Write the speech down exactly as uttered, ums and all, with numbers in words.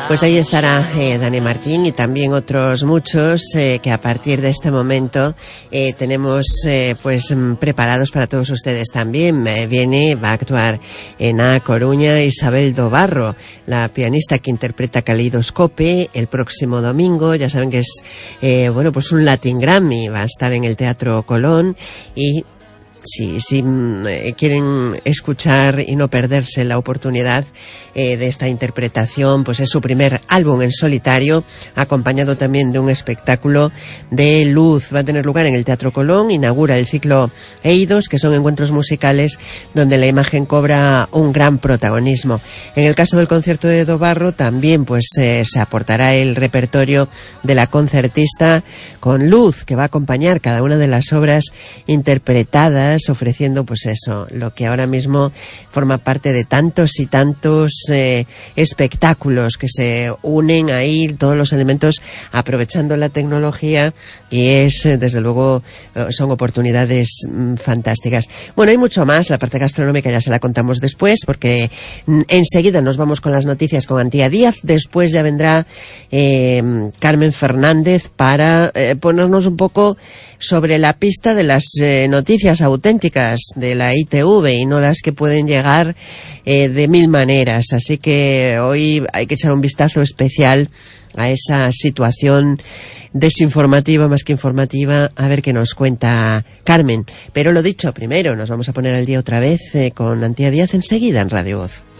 Pues ahí estará eh, Dani Martín y también otros muchos eh, que a partir de este momento eh, tenemos eh, pues preparados para todos ustedes también. Eh, viene, va a actuar en A Coruña Isabel Dobarro, la pianista que interpreta Caleidoscope el próximo domingo. Ya saben que es eh, bueno pues un Latin Grammy, va a estar en el Teatro Colón y Si, si eh, quieren escuchar y no perderse la oportunidad eh, de esta interpretación, pues es su primer álbum en solitario, acompañado también de un espectáculo de luz. Va a tener lugar en el Teatro Colón, inaugura el ciclo Eidos, que son encuentros musicales donde la imagen cobra un gran protagonismo. En el caso del concierto de Dobarro, también pues eh, se aportará el repertorio de la concertista con luz, que va a acompañar cada una de las obras interpretadas, ofreciendo pues eso, lo que ahora mismo forma parte de tantos y tantos eh, espectáculos que se unen ahí, todos los elementos aprovechando la tecnología, y es eh, desde luego eh, son oportunidades mm, fantásticas. Bueno, hay mucho más, la parte gastronómica ya se la contamos después, porque mm, enseguida nos vamos con las noticias con Antía Díaz, después ya vendrá eh, Carmen Fernández para eh, ponernos un poco sobre la pista de las eh, noticias auténticas de la I T V y no las que pueden llegar eh, de mil maneras. Así que hoy hay que echar un vistazo especial a esa situación desinformativa más que informativa, a ver qué nos cuenta Carmen. Pero lo dicho, primero nos vamos a poner al día otra vez eh, con Antía Díaz enseguida en Radio Voz.